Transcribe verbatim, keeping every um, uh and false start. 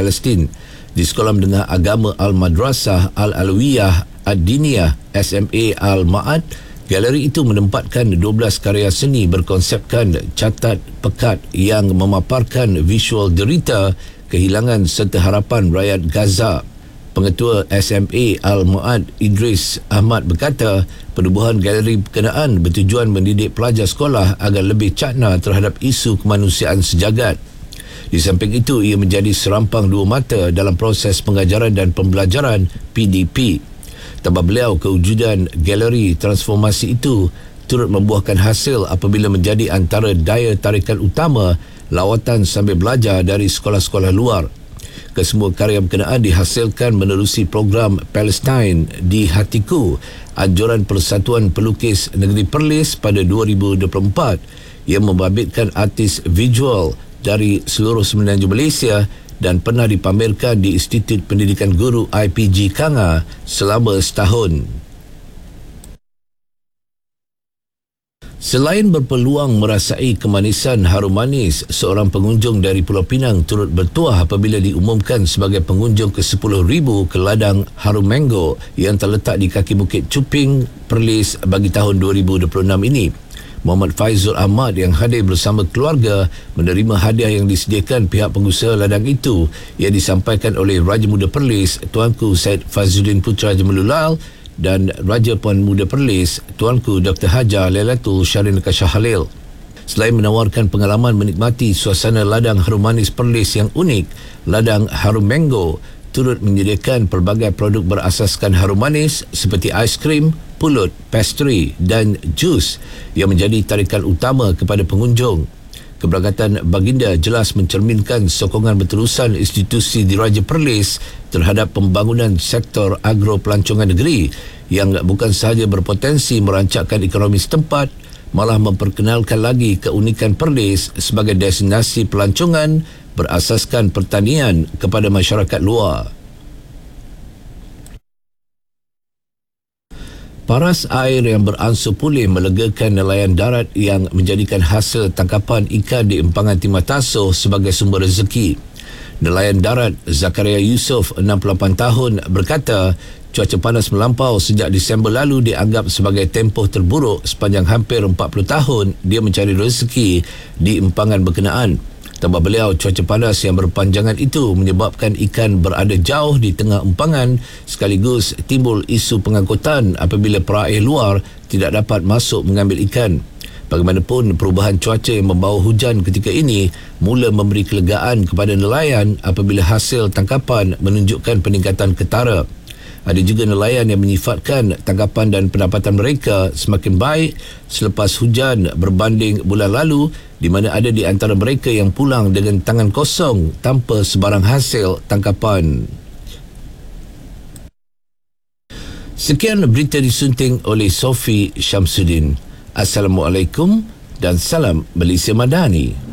Palestin. Di Sekolah Menengah Agama Al-Madrasah Al-Alawiyah Ad-Diniyah S M A Al-Ma'ad, galeri itu menempatkan dua belas karya seni berkonsepkan catat pekat yang memaparkan visual derita, kehilangan serta harapan rakyat Gaza. Pengetua S M A Al-Ma'ad Idris Ahmad berkata, penubuhan galeri berkenaan bertujuan mendidik pelajar sekolah agar lebih cakna terhadap isu kemanusiaan sejagat. Di samping itu, ia menjadi serampang dua mata dalam proses pengajaran dan pembelajaran P D P. Tambah beliau, kewujudan galeri transformasi itu turut membuahkan hasil apabila menjadi antara daya tarikan utama lawatan sambil belajar dari sekolah-sekolah luar. Kesemua karya berkenaan dihasilkan menerusi program Palestine di Hatiku, anjuran Persatuan Pelukis Negeri Perlis pada dua ribu dua puluh empat yang membabitkan artis visual dari seluruh semenanjung Malaysia dan pernah dipamerkan di Institut Pendidikan Guru I P G Kanga selama setahun. Selain berpeluang merasai kemanisan harum manis, seorang pengunjung dari Pulau Pinang turut bertuah apabila diumumkan sebagai pengunjung ke sepuluh ribu ke ladang Harum Mango yang terletak di kaki Bukit Cuping, Perlis bagi tahun dua ribu dua puluh enam ini. Muhammad Faizul Ahmad yang hadir bersama keluarga menerima hadiah yang disediakan pihak pengusaha ladang itu yang disampaikan oleh Raja Muda Perlis Tuanku Syed Fazluddin Putra Jamalulal dan Raja Puan Muda Perlis Tuanku Doktor Hajar Lailatul Syahrin Kashah Halil. Selain menawarkan pengalaman menikmati suasana ladang harum manis Perlis yang unik, ladang Harum Mango turut menyediakan pelbagai produk berasaskan harum manis seperti aiskrim, pulut, pastry dan jus yang menjadi tarikan utama kepada pengunjung. Keberangkatan baginda jelas mencerminkan sokongan berterusan institusi Diraja Perlis terhadap pembangunan sektor agro pelancongan negeri yang bukan sahaja berpotensi merancakkan ekonomi setempat, malah memperkenalkan lagi keunikan Perlis sebagai destinasi pelancongan berasaskan pertanian kepada masyarakat luar. Paras air yang beransur pulih melegakan nelayan darat yang menjadikan hasil tangkapan ikan di empangan Timah Tasuh sebagai sumber rezeki. Nelayan darat Zakaria Yusof, enam puluh lapan tahun, berkata cuaca panas melampau sejak Disember lalu dianggap sebagai tempoh terburuk sepanjang hampir empat puluh tahun dia mencari rezeki di empangan berkenaan. Tambah beliau, cuaca panas yang berpanjangan itu menyebabkan ikan berada jauh di tengah empangan sekaligus timbul isu pengangkutan apabila peraih luar tidak dapat masuk mengambil ikan. Bagaimanapun, perubahan cuaca yang membawa hujan ketika ini mula memberi kelegaan kepada nelayan apabila hasil tangkapan menunjukkan peningkatan ketara. Ada juga nelayan yang menyifatkan tangkapan dan pendapatan mereka semakin baik selepas hujan berbanding bulan lalu, di mana ada di antara mereka yang pulang dengan tangan kosong tanpa sebarang hasil tangkapan. Sekian berita disunting oleh Sofi Syamsuddin. Assalamualaikum dan salam Malaysia Madani.